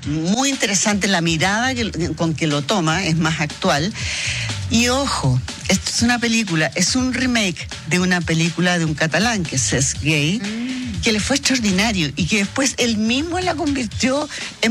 muy interesante la mirada con que lo toma, es más actual. Y ojo, esto es una película, es un remake de una película de un catalán, que es Cesc Gay, que le fue extraordinario y que después él mismo la convirtió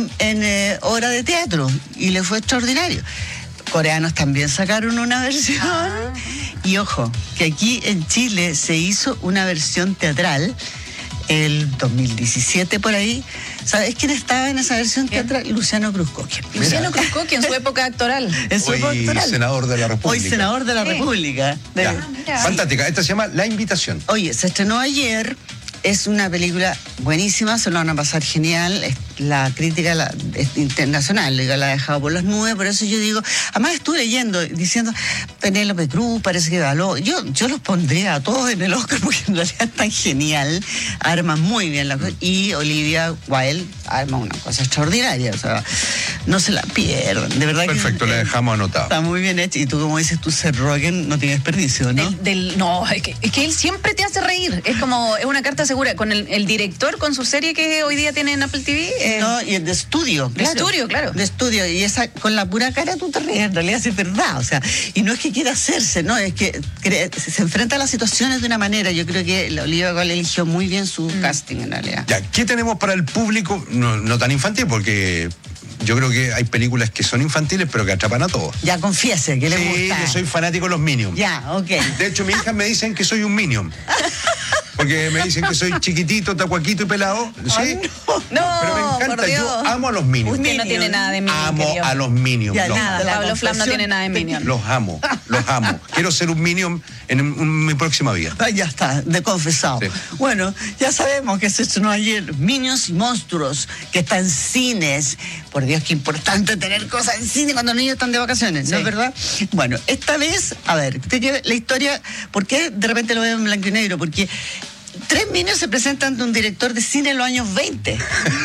en obra de teatro y le fue extraordinario. Coreanos también sacaron una versión. Y ojo, que aquí en Chile se hizo una versión teatral el 2017 por ahí. ¿Sabes quién estaba en esa versión teatral? Luciano Cruzcoque. Luciano Cruzcoque en su época actoral. Hoy senador de la República. Hoy senador de la República. Fantástica. Esta se llama La Invitación. Oye, se estrenó ayer. Es una película buenísima, se lo van a pasar genial. La crítica es internacional, la ha dejado por las nubes, por eso yo digo, además estuve leyendo, diciendo, Penélope Cruz parece que való. Yo los pondría a todos en el Oscar porque en realidad es tan genial, arma muy bien la cosa. Y Olivia Wilde arma una cosa extraordinaria, o sea, no se la pierdan, de verdad. Perfecto, la dejamos anotada. Está muy bien hecha, y tú, como dices, Seth Rogen no tiene desperdicio, ¿no? No, es que él siempre te hace reír, es una carta segura, con el director, con su serie que hoy día tiene en Apple TV. No, y el de estudio. De estudio, claro. De estudio, y esa, con la pura cara tú te ríes, en realidad es verdad, o sea, y no es que quiera hacerse, no, es que se enfrenta a las situaciones de una manera. Yo creo que la Olivia Wilde eligió muy bien su casting, en realidad. Ya, ¿qué tenemos para el público? No tan infantil, porque yo creo que hay películas que son infantiles, pero que atrapan a todos. Ya, confiese, que le gusta. Sí, yo soy fanático de los Minions. Ya, ok. De hecho, mi hija me dicen que soy un Minion. Porque me dicen que soy chiquitito, tacuaquito y pelado. ¿Sí? No, pero me encanta, por Dios. yo amo a los Minions. Usted no tiene nada de Minion, Amo querido. a los Minions. Ya, Nada, Pablo Flam no tiene nada de Minion. Los amo. Quiero ser un Minion en mi próxima vida. Ah, ya está, de confesado. Sí. Bueno, ya sabemos que se estrenó ayer Minions y Monstruos, que está en cines. Por Dios, qué importante tener cosas en cine cuando los niños están de vacaciones, ¿no es verdad? Bueno, esta vez, a ver, la historia, ¿por qué de repente lo veo en blanco y negro? Porque 3 Minions se presentan ante un director de cine en los años 20.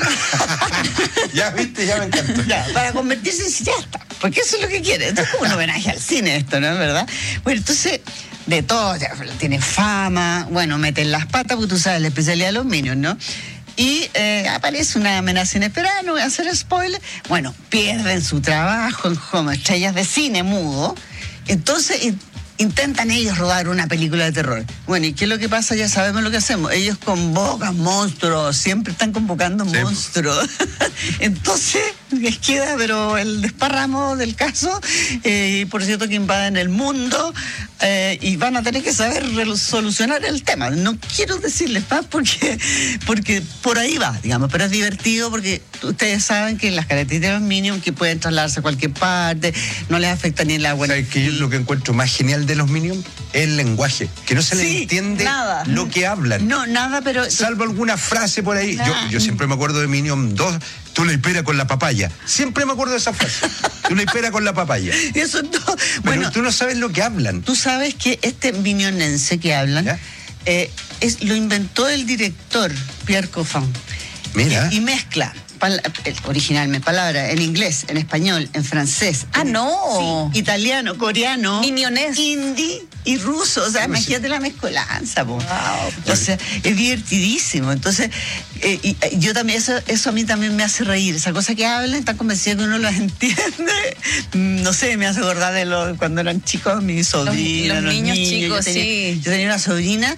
Ya viste, ya me encantó. Ya, para convertirse en cineasta, porque eso es lo que quiere. Entonces, como un homenaje al cine esto, ¿no es verdad? Bueno, entonces, de todo, ya, tiene fama, bueno, meten las patas, porque tú sabes la especialidad de los Minions, ¿no? Y aparece una amenaza inesperada, no voy a hacer spoiler. Bueno, pierden su trabajo como estrellas de cine mudo. Entonces intentan ellos rodar una película de terror. Bueno, ¿y qué es lo que pasa? Ya sabemos lo que hacemos. Ellos convocan monstruos, siempre están convocando monstruos. Entonces, les queda, pero el desparramo del caso, por cierto, que invaden el mundo, y van a tener que saber solucionar el tema. No quiero decirles más porque por ahí va, digamos, pero es divertido porque ustedes saben que las características de los Minions, que pueden trasladarse a cualquier parte, no les afecta ni la buena. ¿Sabes qué? Yo lo que encuentro más genial de los Minions es el lenguaje, que no se les entiende nada. Lo que hablan. No, nada, pero... Salvo alguna frase por ahí. Yo siempre me acuerdo de Minion 2, tú la esperas con la papaya. Siempre me acuerdo de esa frase. Tú la esperas con la papaya. Eso no. Pero Bueno, tú no sabes lo que hablan. tú sabes que este minionense que hablan lo inventó el director Pierre Coffin. Mira. Y mezcla originalmente palabras en inglés, en español, en francés. No. Sí, italiano, coreano, Minionés. hindi y ruso. O sea, imagínate la mezcolanza, po. Wow. O sea, es divertidísimo. Entonces, yo también, eso a mí también me hace reír. Esa cosa que hablan, tan convencida que uno las entiende. No sé, me hace acordar de cuando eran chicos, mi sobrina. Los niños chicos, yo tenía una sobrina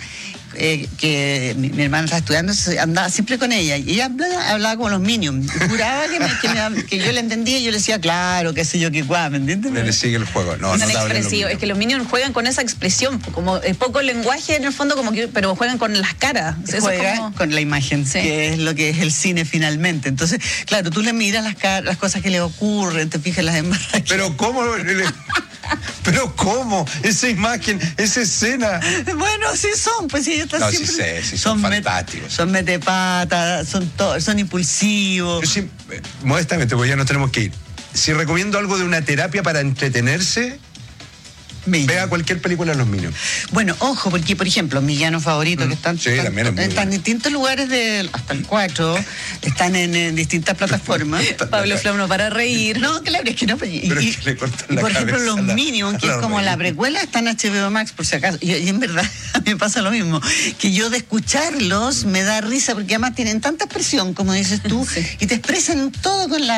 que mi hermana estaba estudiando, andaba siempre con ella, y ella hablaba como los Minions, juraba que yo le entendía, y yo le decía, claro, qué sé yo, qué guay, ¿me entiendes? Le sigue el juego. No, es expresivo, es que los Minions juegan con esa expresión, como poco lenguaje en el fondo, pero juegan con las caras. Juegan con la imagen, que es lo que es el cine finalmente. Entonces, claro, tú le miras las cosas que le ocurren, te fijas las embarras. Pero ¿cómo? ¿Pero cómo? Esa imagen, esa escena. Bueno, sí son, pues sí, ellos están siempre... Sí, son fantásticos. Son metepatas, son impulsivos. Yo siempre, modestamente, porque ya nos tenemos que ir. Si recomiendo algo de una terapia para entretenerse, vea cualquier película de los Minions. Bueno, ojo, porque, por ejemplo, mis villanos favoritos que están en distintos lugares, hasta el 4, están en distintas plataformas. Pablo Flam no para reír. No, claro, es que no. Y por ejemplo, los Minions, que es como la precuela, está en HBO Max, por si acaso. Y en verdad, a mí me pasa lo mismo. Que yo de escucharlos me da risa, porque además tienen tanta expresión, como dices tú, y te expresan todo con la